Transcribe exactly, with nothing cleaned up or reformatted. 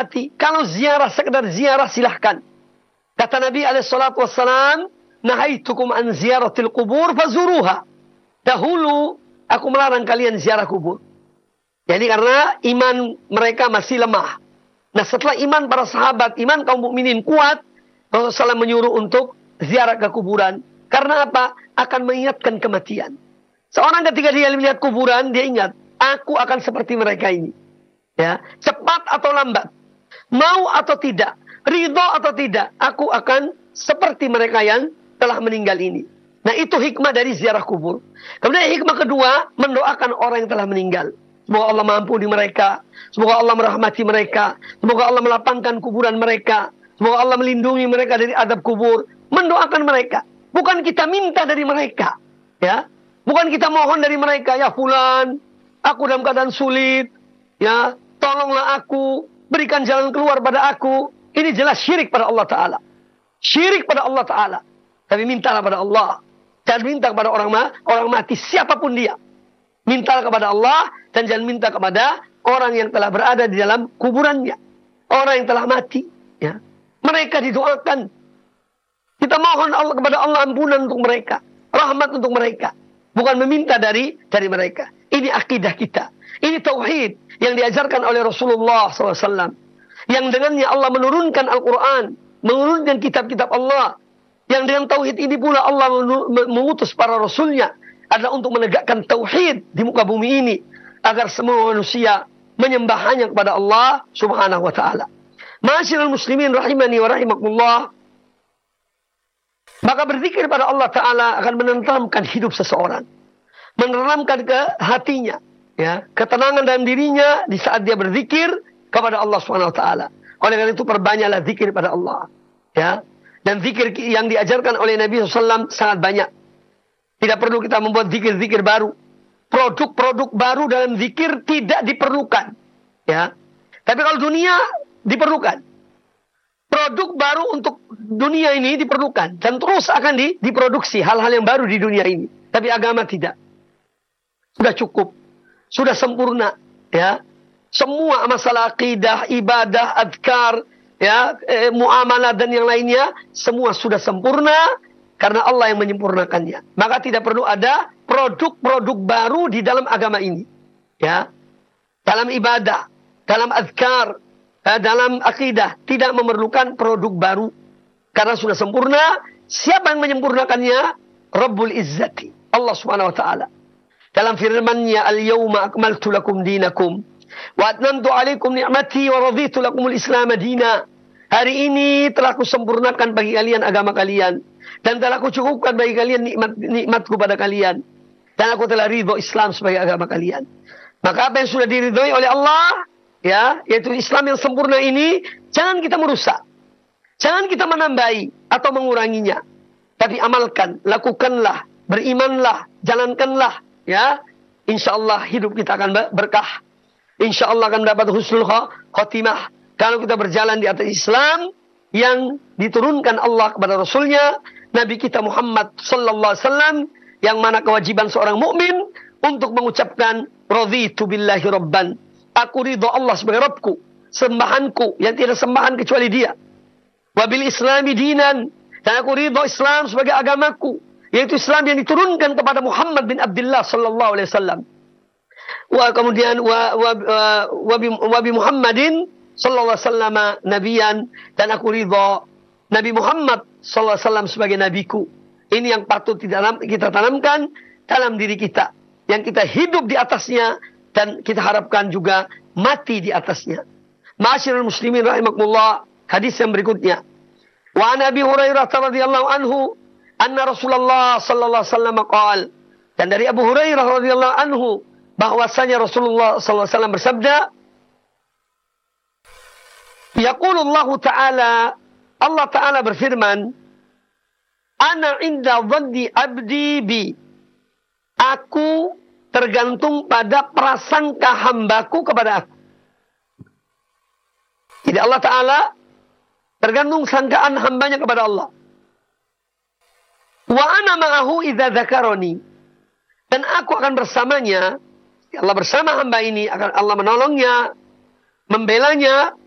mati. Kalau ziarah, sekedar ziarah silahkan. Kata Nabi alaihi salatu wassalam, nahaitukum an ziyaratil kubur fazuruha. Dahulu aku melarang kalian ziarah kubur. Jadi karena iman mereka masih lemah. Nah setelah iman para sahabat, iman kaum mukminin kuat, Rasulullah shallallahu alaihi wasallam menyuruh untuk ziarah ke kuburan. Karena apa? Akan mengingatkan kematian. Seorang ketika dia melihat kuburan, dia ingat, aku akan seperti mereka ini. Ya, cepat atau lambat, mau atau tidak, ridho atau tidak, aku akan seperti mereka yang telah meninggal ini. Nah itu hikmah dari ziarah kubur. Kemudian hikmah kedua, mendoakan orang yang telah meninggal. Semoga Allah mengampuni mereka, semoga Allah merahmati mereka, semoga Allah melapangkan kuburan mereka, semoga Allah melindungi mereka dari adab kubur. Mendoakan mereka, bukan kita minta dari mereka, ya, bukan kita mohon dari mereka, ya fulan, aku dalam keadaan sulit, ya, tolonglah aku, berikan jalan keluar pada aku. Ini jelas syirik pada Allah Ta'ala. Syirik pada Allah Ta'ala. Tapi mintalah pada Allah. Jangan minta kepada orang, ma orang mati, siapapun dia. Mintalah kepada Allah, dan jangan minta kepada orang yang telah berada di dalam kuburannya. Orang yang telah mati. Ya. Mereka didoakan. Kita mohon Allah kepada Allah ampunan untuk mereka. Rahmat untuk mereka. Bukan meminta dari dari mereka. Ini akidah kita. Ini tauhid yang diajarkan oleh Rasulullah shallallahu alaihi wasallam. Yang dengannya Allah menurunkan Al-Quran. Menurunkan kitab-kitab Allah. Yang dengan tauhid ini pula Allah mengutus para rasulnya. Adalah untuk menegakkan tauhid di muka bumi ini. Agar semua manusia menyembah hanya kepada Allah subhanahu wa ta'ala. Ma'asyiral muslimin rahimani wa rahimakumullah. Maka berzikir pada Allah Ta'ala akan menenteramkan hidup seseorang. Menenteramkan ke hatinya. Ya, ketenangan dalam dirinya di saat dia berzikir kepada Allah subhanahu wa taala. Oleh karena itu perbanyaklah zikir pada Allah. Ya. Dan zikir yang diajarkan oleh Nabi shallallahu alaihi wasallam sangat banyak. Tidak perlu kita membuat zikir-zikir baru. Produk-produk baru dalam zikir tidak diperlukan. Ya. Tapi kalau dunia diperlukan. Produk baru untuk dunia ini diperlukan. Dan terus akan di, diproduksi hal-hal yang baru di dunia ini. Tapi agama tidak. Sudah cukup. Sudah sempurna, ya. Semua masalah akidah, ibadah, adkar, ya, eh, muamalah dan yang lainnya, semua sudah sempurna karena Allah yang menyempurnakannya. Maka tidak perlu ada produk-produk baru di dalam agama ini, ya. Dalam ibadah, dalam adkar, eh, dalam akidah tidak memerlukan produk baru karena sudah sempurna. Siapa yang menyempurnakannya? Rabbul Izzati, Allah Subhanahu wa taala. Dalam firman-Nya, "Al-yawma akmaltu lakum dinakum wa atmamtu 'alaikum ni'mati wa raditu lakumul Islam madina." Hari ini telah kusempurnakan bagi kalian agama kalian dan telah kucukupkan bagi kalian nikmat nikmatku pada kalian dan aku telah ridho Islam sebagai agama kalian. Maka apa yang sudah diridhoi oleh Allah, ya, yaitu Islam yang sempurna ini, jangan kita merusak. Jangan kita menambahi atau menguranginya. Tapi amalkan, lakukanlah, berimanlah, jalankanlah. Ya, insya Allah hidup kita akan berkah. Insya Allah akan mendapat husnul khotimah. Kalau kita berjalan di atas Islam yang diturunkan Allah kepada Rasulnya, Nabi kita Muhammad Sallallahu Alaihi Wasallam, yang mana kewajiban seorang mukmin untuk mengucapkan raditu billahi rabban. Aku ridho Allah sebagai Rabbku, sembahanku yang tidak sembahan kecuali Dia. Wabil Islami dinan, dan aku ridho Islam sebagai agamaku, yaitu Islam yang diturunkan kepada Muhammad bin Abdullah sallallahu alaihi wasallam. Wa kemudian wa wa wa, wa bi Muhammadin sallallahu alaihi wasallam nabiyan, dan aku ridha Nabi Muhammad sallallahu alaihi wasallam sebagai nabiku. Ini yang patut kita tanamkan dalam diri kita, yang kita hidup di atasnya dan kita harapkan juga mati di atasnya. Ma'asyiral muslimin rahimakumullah, hadis yang berikutnya. Wa an Abi Hurairah radhiyallahu anhu anna Rasulullah sallallahu alaihi wasallam qaal, dan dari Abu Hurairah radhiyallahu anhu bahwasanya Rasulullah sallallahu alaihi wasallam bersabda, yaqulullahu ta'ala, Allah Ta'ala berfirman, ana inda dhanni abdi bi, aku tergantung pada prasangka hambaku kepada aku. Jadi Allah Ta'ala tergantung sangkaan hambanya kepada Allah. Wa ana ma'ahu idza dzakarani, dan aku akan bersamanya. Allah bersama hamba ini, akan Allah menolongnya, membelanya